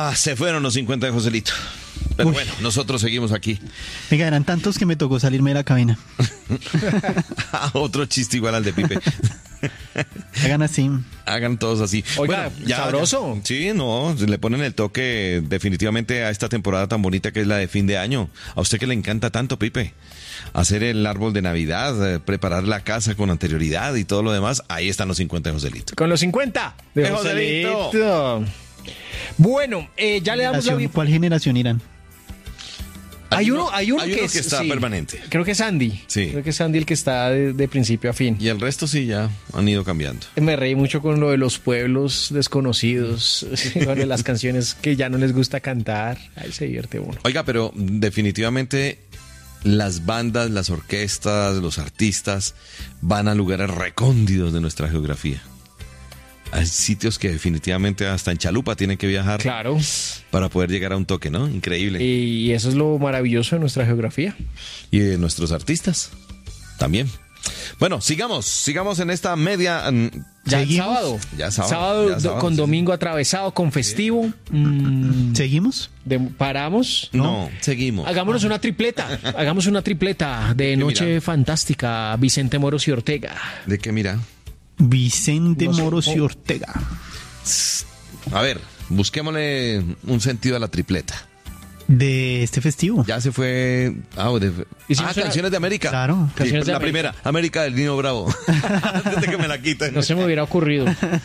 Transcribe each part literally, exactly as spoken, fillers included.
Ah, se fueron los cincuenta de Joselito. Pero Uy. bueno, nosotros seguimos aquí. Venga, eran tantos que me tocó salirme de la cabina. Otro chiste igual al de Pipe. Hagan así. Hagan todos así. Oiga, sabroso. ya. Sí, no, le ponen el toque definitivamente a esta temporada tan bonita que es la de fin de año. A usted que le encanta tanto, Pipe, hacer el árbol de Navidad, eh, preparar la casa con anterioridad y todo lo demás, ahí están los cincuenta de Joselito. Con los cincuenta de ¡De Joselito! Joselito. Bueno, eh, ya le damos la Generación- bienvenida. ¿Cuál generación irán? Hay uno, hay uno, hay que, uno es- que está sí. permanente. Creo que es Andy. Sí. Creo que es Andy el que está de, de principio a fin. Y el resto sí ya han ido cambiando. Me reí mucho con lo de los pueblos desconocidos, con las canciones que ya no les gusta cantar. Ahí se divierte uno. Oiga, pero definitivamente las bandas, las orquestas, los artistas van a lugares recónditos de nuestra geografía. Hay sitios que definitivamente hasta en chalupa tienen que viajar Claro. para poder llegar a un toque, ¿no? Increíble. Y eso es lo maravilloso de nuestra geografía. Y de nuestros artistas también. Bueno, sigamos, sigamos en esta media... mm, Ya ¿Seguimos? sábado. Ya sábado, ya do- sábado, con sí, domingo atravesado, con festivo. Mm, ¿Seguimos? de- paramos. No, seguimos. Hagámonos una tripleta. Hagamos una tripleta de ¿Qué Noche mira? Fantástica, Vicente Moros y Ortega. ¿De qué mira? Vicente No sé. Moros y Ortega. A ver, busquémosle un sentido a la tripleta. De este festivo. Ya se fue... Ah, de- Hicimos ah, una- Canciones de América. Claro. Sí, Canciones de la América. primera, América del Niño Bravo. Antes de que me la quiten. No se me hubiera ocurrido.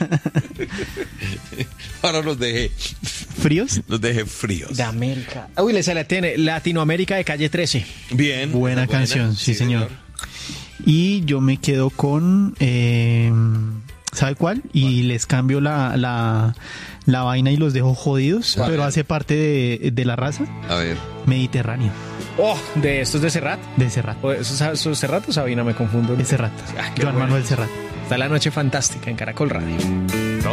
Ahora los dejé, ¿Fríos? los dejé fríos. De América. Uy, le sale tiene Latinoamérica de Calle trece. Bien. Buena canción, sí, señor. Y yo me quedo con... eh, ¿sabe cuál? Y les cambio la, la, la vaina y los dejo jodidos, ¿Cuál? pero hace parte de, de la raza. A ver. Mediterráneo, Oh, de estos de Serrat. de Serrat. ¿O ¿Esos, esos Serrat o Sabina? Me confundo. De Serrat. Ah, qué Joan bueno. Manuel Serrat. Está la Noche Fantástica en Caracol Radio.